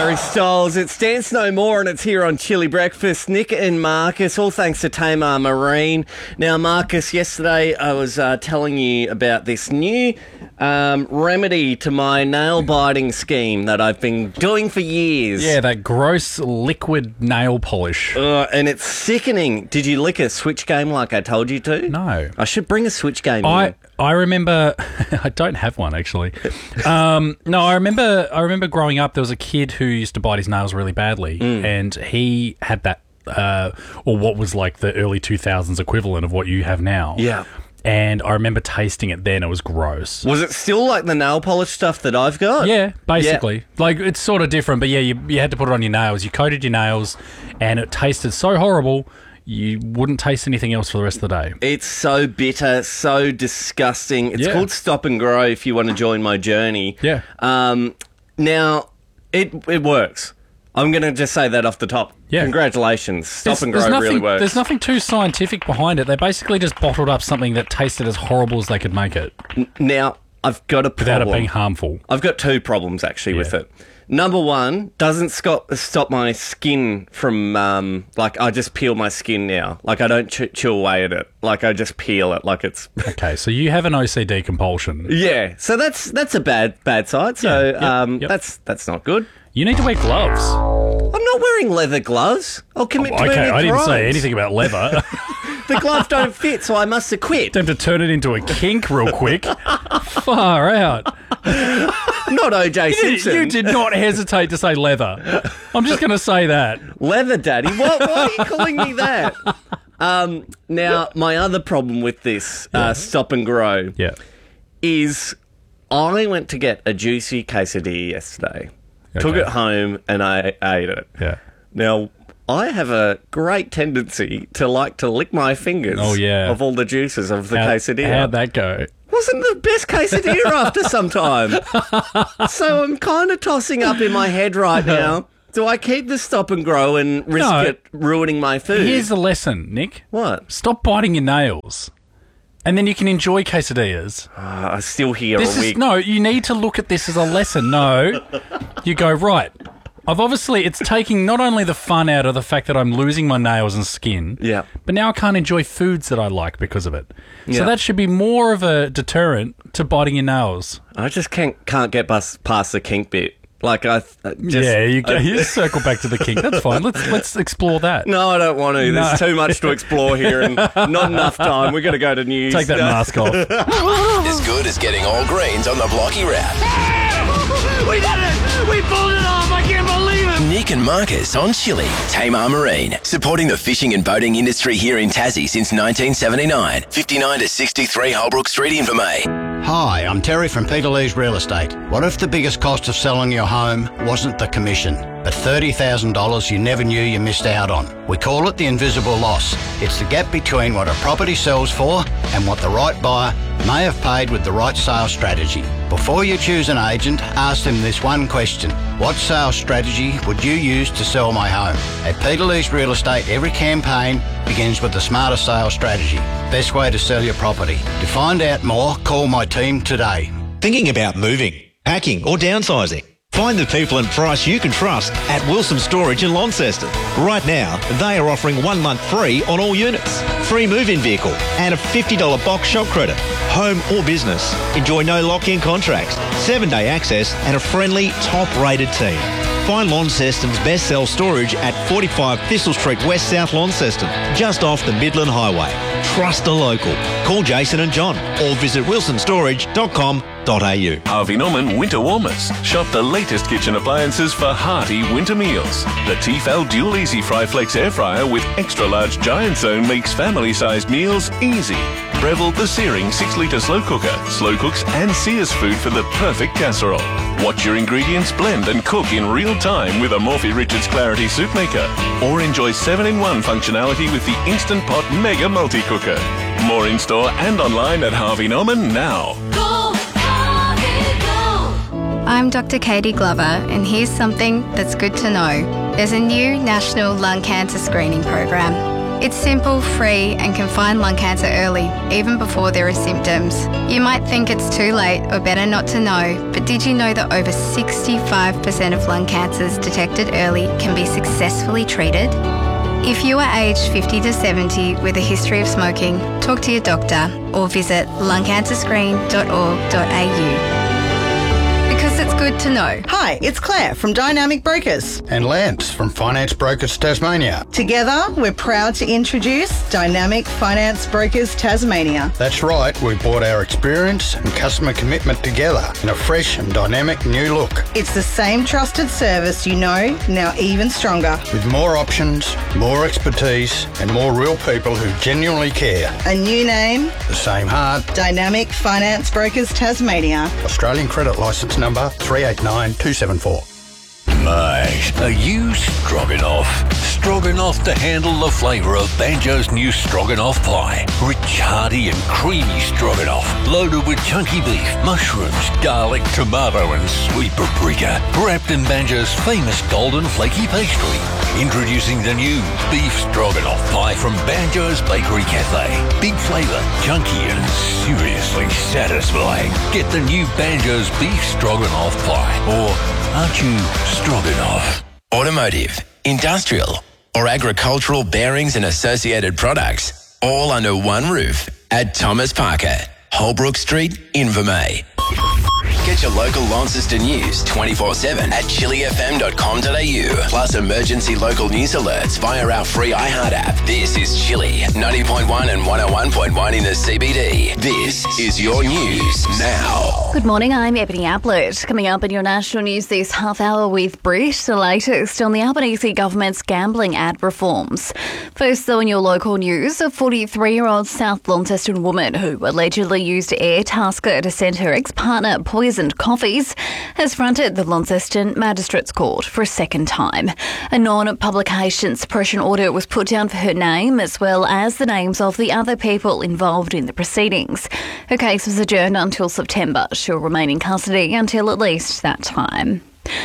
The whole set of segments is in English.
Harry Styles, it's Dance No More and it's here on Chili Breakfast. Nick and Marcus, all thanks to Tamar Marine. Now, Marcus, yesterday I was telling you about this new remedy to my nail-biting scheme that I've been doing for years. Yeah, that gross liquid nail polish. And it's sickening. Did you lick a Switch game like I told you to? No. I should bring a Switch game in. I remember, I don't have one actually. I remember growing up, there was a kid who used to bite his nails really badly, and he had that, or what was like the early 2000s equivalent of what you have now. Yeah. And I remember tasting it then. It was gross. Was it still like the nail polish stuff that I've got? Yeah, basically. Yeah. Like, it's sort of different, but yeah, you had to put it on your nails. You coated your nails, and it tasted so horrible, you wouldn't taste anything else for the rest of the day. It's so bitter, so disgusting. It's called Stop and Grow if you want to join my journey. Yeah. Now, it works. I'm going to just say that off the top. Yeah. Congratulations. Stop and Grow really works. There's nothing too scientific behind it. They basically just bottled up something that tasted as horrible as they could make it. Now, I've got a problem. Without it being harmful. I've got two problems, actually, with it. Number one, doesn't stop my skin from, I just peel my skin now. Like, I don't chew away at it. Like, I just peel it like it's... Okay, so you have an OCD compulsion. Yeah, so that's a bad side. So that's not good. You need to wear gloves. I'm not wearing leather gloves. I'll commit to Okay, I didn't say anything about leather. The gloves don't fit, so I must acquit. Have to turn it into a kink real quick. Far out. Not O.J. Simpson. You did not hesitate to say leather. I'm just going to say that. Leather, Daddy? Why are you calling me that? Now, my other problem with this Stop and Grow is I went to get a juicy quesadilla yesterday. Okay. Took it home and I ate it. Yeah. Now, I have a great tendency to like to lick my fingers of all the juices of the quesadilla. How'd that go? Wasn't the best quesadilla after some time. So I'm kind of tossing up in my head right now. Do I keep the Stop and Grow and risk it ruining my food? Here's the lesson, Nick. What? Stop biting your nails. And then you can enjoy quesadillas. I still hear No, you need to look at this as a lesson. No, you go, right, it's taking not only the fun out of the fact that I'm losing my nails and skin, but now I can't enjoy foods that I like because of it. Yeah. So that should be more of a deterrent to biting your nails. I just can't get past the kink bit. Like you circle back to the kink. That's fine. Let's explore that. No, I don't want to. There's too much to explore here and not enough time. We've got to go to news. Take that mask off. As good as getting all greens on the Blocky Wrap. We did it! We pulled it off! I can't believe it! Nick and Marcus on Chili. Tamar Marine, supporting the fishing and boating industry here in Tassie since 1979. 59 to 63 Holbrook Street, Invermay. Hi, I'm Terry from Peterlee's Real Estate. What if the biggest cost of selling your home wasn't the commission, but $30,000 you never knew you missed out on? We call it the invisible loss. It's the gap between what a property sells for and what the right buyer may have paid with the right sales strategy. Before you choose an agent, ask them this one question. What sales strategy would you use to sell my home? At Peterlee's Real Estate, every campaign begins with the smarter sales strategy. Best way to sell your property. To find out more, call my team today. Thinking about moving, packing or downsizing? Find the people and price you can trust at Wilson Storage in Launceston. Right now, they are offering 1 month free on all units, free move-in vehicle and a $50 box shop credit. Home or business, enjoy no lock-in contracts, 7-day access and a friendly, top-rated team. Find Launceston's best self-storage at 45 Thistle Street, West South Launceston, just off the Midland Highway. Trust a local. Call Jason and John or visit wilsonstorage.com.au. Harvey Norman Winter Warmers. Shop the latest kitchen appliances for hearty winter meals. The Tefal Dual Easy Fry Flex Air Fryer with extra large giant zone makes family-sized meals easy. Breville the Searing 6-litre slow cooks and sears food for the perfect casserole. Watch your ingredients blend and cook in real time with a Morphy Richards Clarity Soup Maker. Or enjoy 7-in-1 functionality with the Instant Pot Mega Multi-Cooker. More in-store and online at Harvey Norman now. Go, Harvey, go! I'm Dr. Katie Glover, and here's something that's good to know. There's a new national lung cancer screening program. It's simple, free, and can find lung cancer early, even before there are symptoms. You might think it's too late or better not to know, but did you know that over 65% of lung cancers detected early can be successfully treated? If you are aged 50 to 70 with a history of smoking, talk to your doctor or visit lungcancerscreen.org.au. Because it's good to know. Hi, it's Claire from Dynamic Brokers. And Lance from Finance Brokers Tasmania. Together, we're proud to introduce Dynamic Finance Brokers Tasmania. That's right, we brought our experience and customer commitment together in a fresh and dynamic new look. It's the same trusted service you know, now even stronger. With more options, more expertise, and more real people who genuinely care. A new name. The same heart. Dynamic Finance Brokers Tasmania. Australian credit licence number 389274. Mate, are you stroganoff? Stroganoff to handle the flavour of Banjo's new stroganoff pie. Rich, hearty and creamy stroganoff. Loaded with chunky beef, mushrooms, garlic, tomato and sweet paprika. Wrapped in Banjo's famous golden flaky pastry. Introducing the new beef stroganoff pie from Banjo's Bakery Cafe. Big flavour, chunky and seriously satisfying. Get the new Banjo's beef stroganoff pie. Or aren't you stroganoff? Automotive, industrial, or agricultural bearings and associated products, all under one roof at Thomas Parker, Holbrook Street, Invermay. Get your local Launceston news 24/7 at chillyfm.com.au. Plus emergency local news alerts via our free iHeart app. This is Chilly 90.1 and 101.1 in the CBD. This is your news now. Good morning, I'm Ebony Ablett. Coming up in your national news this half hour with Brit, the latest on the Albanese government's gambling ad reforms. First, though, in your local news, a 43-year-old South Launceston woman who allegedly used Airtasker to send her ex-partner poisoned coffees has fronted the Launceston Magistrates Court for a second time. A non-publication suppression order was put down for her name as well as the names of the other people involved in the proceedings. Her case was adjourned until September. She'll remain in custody until at least that time.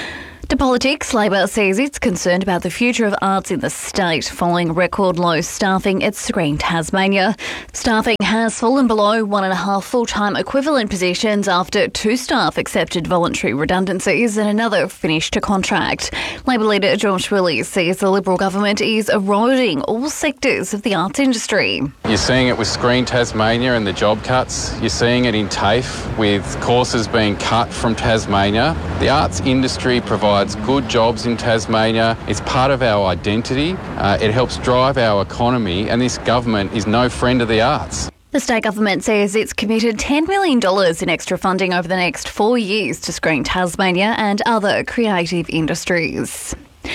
To politics, Labor says it's concerned about the future of arts in the state following record low staffing at Screen Tasmania. Staffing has fallen below 1.5 full-time equivalent positions after 2 staff accepted voluntary redundancies and another finished a contract. Labor leader George Willis says the Liberal government is eroding all sectors of the arts industry. You're seeing it with Screen Tasmania and the job cuts. You're seeing it in TAFE with courses being cut from Tasmania. The arts industry provides good jobs in Tasmania. It's part of our identity. It helps drive our economy, and this government is no friend of the arts. The state government says it's committed $10 million in extra funding over the next 4 years to Screen Tasmania and other creative industries.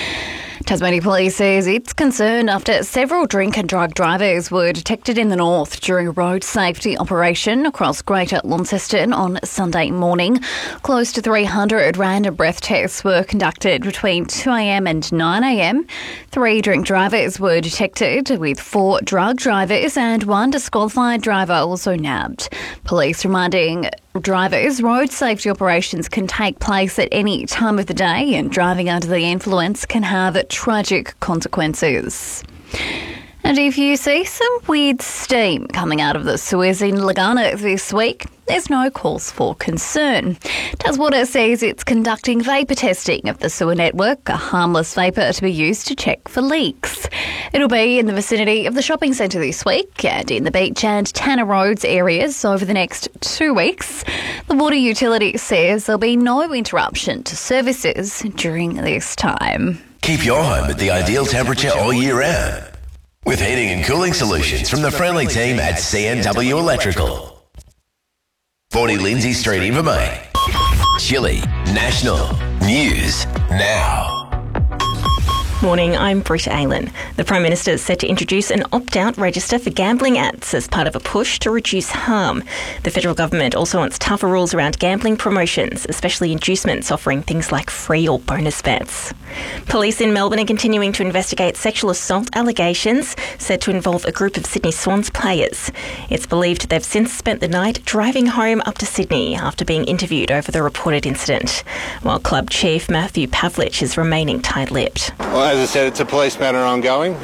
Tasmania Police says it's concerned after several drink and drug drivers were detected in the north during a road safety operation across Greater Launceston on Sunday morning. Close to 300 random breath tests were conducted between 2am and 9am. 3 drink drivers were detected, with 4 drug drivers and 1 disqualified driver also nabbed. Police reminding drivers road safety operations can take place at any time of the day and driving under the influence can have tragic consequences. And if you see some weird steam coming out of the Suez in Lagana this week, there's no cause for concern. Taswater says it's conducting vapour testing of the sewer network, a harmless vapour to be used to check for leaks. It'll be in the vicinity of the shopping centre this week and in the Beach and Tanner Roads areas over the next 2 weeks. The water utility says there'll be no interruption to services during this time. Keep your home at the ideal temperature all year round with heating and cooling solutions from the friendly team at CNW Electrical. 40 Lindsay Street, Invermay. Chilly National News Now. Morning, I'm Britta Aylan. The Prime Minister is set to introduce an opt-out register for gambling ads as part of a push to reduce harm. The federal government also wants tougher rules around gambling promotions, especially inducements offering things like free or bonus bets. Police in Melbourne are continuing to investigate sexual assault allegations said to involve a group of Sydney Swans players. It's believed they've since spent the night driving home up to Sydney after being interviewed over the reported incident, while club chief Matthew Pavlich is remaining tight-lipped. Well, as I said, it's a police matter ongoing.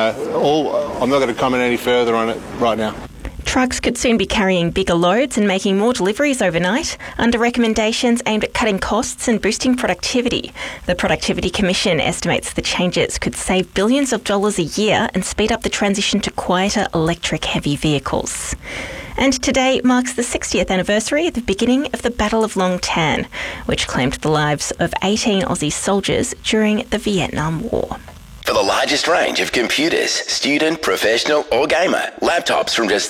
I'm not going to comment any further on it right now. Trucks could soon be carrying bigger loads and making more deliveries overnight under recommendations aimed at cutting costs and boosting productivity. The Productivity Commission estimates the changes could save billions of dollars a year and speed up the transition to quieter electric heavy vehicles. And today marks the 60th anniversary of the beginning of the Battle of Long Tan, which claimed the lives of 18 Aussie soldiers during the Vietnam War. For the largest range of computers, student, professional or gamer, laptops from just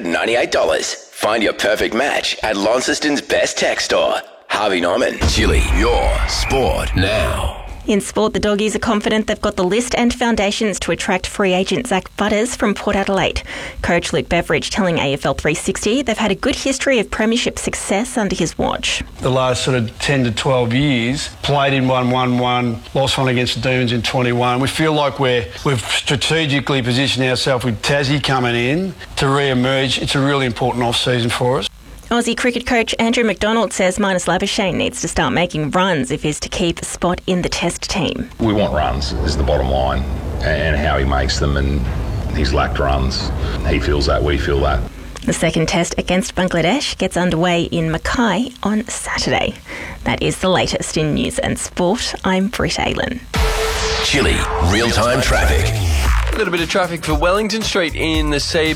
$398. Find your perfect match at Launceston's best tech store. Harvey Norman, Chili, your sport now. In sport, the Doggies are confident they've got the list and foundations to attract free agent Zach Butters from Port Adelaide. Coach Luke Beveridge telling AFL 360 they've had a good history of premiership success under his watch. The last sort of 10 to 12 years, played in 1-1-1, lost one against the Demons in 21. We feel like we've strategically positioned ourselves with Tassie coming in to re-emerge. It's a really important off-season for us. Aussie cricket coach Andrew McDonald says Marnus Labuschagne needs to start making runs if he's to keep a spot in the Test team. We want runs, is the bottom line, and how he makes them, and he's lacked runs. He feels that, we feel that. The second Test against Bangladesh gets underway in Mackay on Saturday. That is the latest in news and sport. I'm Britt Aylan. Chili, real-time traffic. A little bit of traffic for Wellington Street in the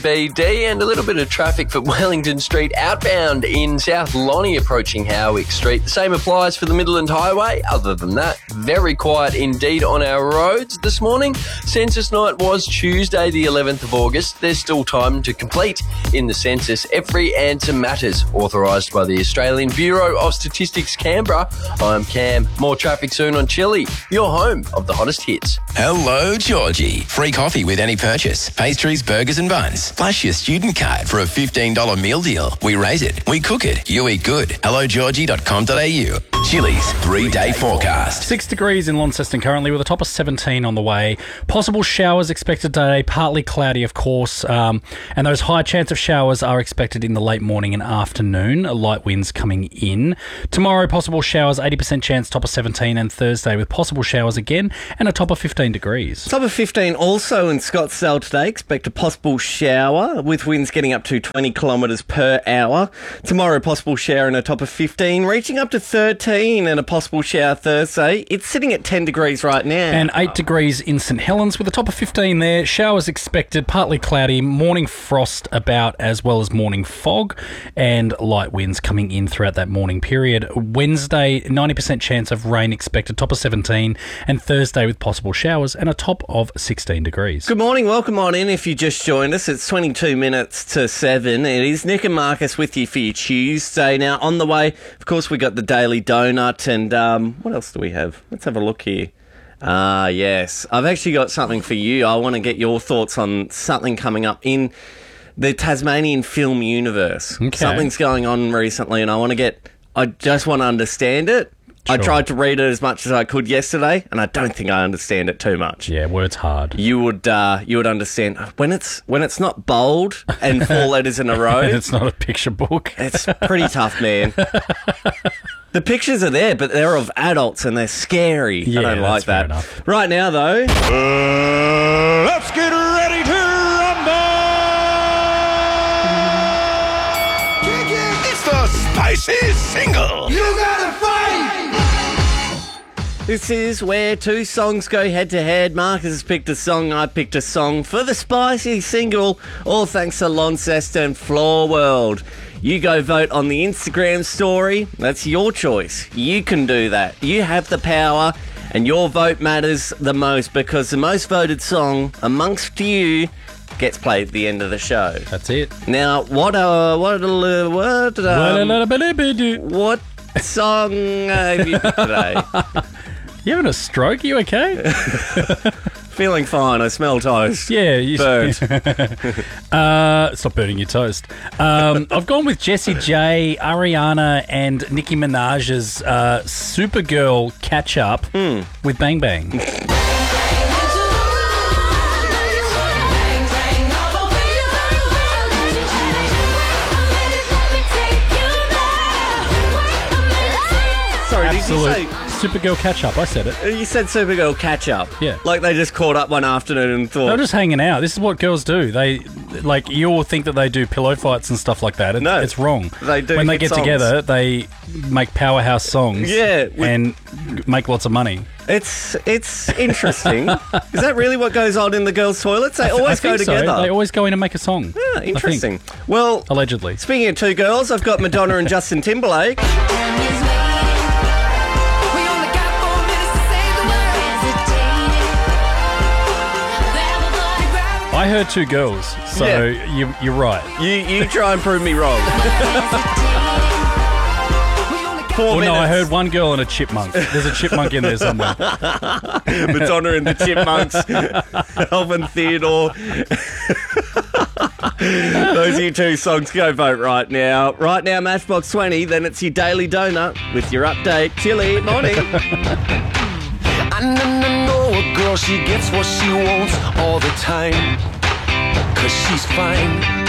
CBD and a little bit of traffic for Wellington Street outbound in South Lonnie approaching Howick Street. The same applies for the Midland Highway. Other than that, very quiet indeed on our roads this morning. Census night was Tuesday the 11th of August. There's still time to complete in the census. Every answer matters, authorised by the Australian Bureau of Statistics Canberra. I'm Cam. More traffic soon on Chili, your home of the hottest hits. Hello, Georgie. Free coffee with any purchase. Pastries, burgers and buns. Flash your student card for a $15 meal deal. We raise it. We cook it. You eat good. HelloGeorgie.com.au. Chili's 3-day forecast. 6 degrees in Launceston currently with a top of 17 on the way. Possible showers expected today. Partly cloudy, of course. And those high chance of showers are expected in the late morning and afternoon. Light winds coming in. Tomorrow, possible showers, 80% chance, top of 17. And Thursday with possible showers again and a top of 15 degrees. Top of 15 also in Scottsdale today. Expect a possible shower with winds getting up to 20 kilometres per hour. Tomorrow, possible shower and a top of 15, reaching up to 13 and a possible shower Thursday. It's sitting at 10 degrees right now. And 8 degrees in St Helens with a top of 15 there. Showers expected, partly cloudy, morning frost about as well as morning fog and light winds coming in throughout that morning period. Wednesday, 90% chance of rain expected, top of 17, and Thursday with possible showers and a top of 16 degrees. Good morning, welcome on in if you just joined us. It's 22 minutes to 7. It is Nick and Marcus with you for your Tuesday. Now, on the way, of course, we got the Daily Donut and what else do we have? Let's have a look here. Yes, I've actually got something for you. I want to get your thoughts on something coming up in the Tasmanian film universe. Okay. Something's going on recently and I just want to understand it. Sure. I tried to read it as much as I could yesterday, and I don't think I understand it too much. Yeah, words hard. You would understand when it's not bold and 4 letters in a row. And it's not a picture book. It's pretty tough, man. The pictures are there, but they're of adults and they're scary. Yeah, I don't like that. Enough. Right now, though, let's get ready to rumble. It's the spicy single. You gotta fight. This is where 2 songs go head-to-head. Marcus has picked a song, I picked a song for the spicy single, all thanks to Launceston Floor World. You go vote on the Instagram story. That's your choice. You can do that. You have the power, and your vote matters the most because the most voted song amongst you gets played at the end of the show. That's it. Now, what song have you picked today? You having a stroke? You okay? Feeling fine. I smell toast. Yeah. Burnt. Stop burning your toast. I've gone with Jessie J, Ariana and Nicki Minaj's Supergirl catch-up with Bang Bang. Sorry, did you say Supergirl catch-up. I said it. You said Supergirl catch-up? Yeah. Like they just caught up one afternoon and thought... They're just hanging out. This is what girls do. They, like, you all think that they do pillow fights and stuff like that. No. It's wrong. They do When they hit get songs. together, they make powerhouse songs. Yeah. And make lots of money. It's interesting. Is that really what goes on in the girls' toilets? They always go together. So. They always go in and make a song. Yeah, interesting. Well, allegedly. Speaking of two girls, I've got Madonna and Justin Timberlake. I heard two girls, so you're right. You try and prove me wrong. 4 minutes. No, I heard one girl and a chipmunk. There's a chipmunk in there somewhere. Madonna and the Chipmunks. Alvin Theodore. Those are your two songs. Go vote right now. Right now, Matchbox 20. Then it's your Daily Donut with your update. Chilly morning. I know a girl, she gets what she wants all the time. 'Cause she's fine.